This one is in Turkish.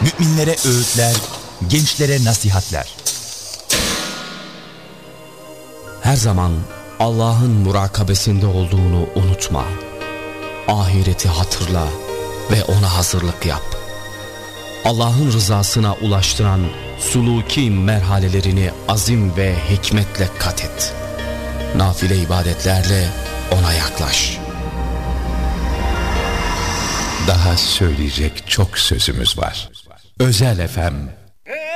müminlere öğütler, gençlere nasihatler. Her zaman Allah'ın murakabesinde olduğunu unutma. Ahireti hatırla ve ona hazırlık yap. Allah'ın rızasına ulaştıran suluki merhalelerini azim ve hikmetle kat et. Nafile ibadetlerle ona yaklaş. Daha söyleyecek çok sözümüz var. Özel FM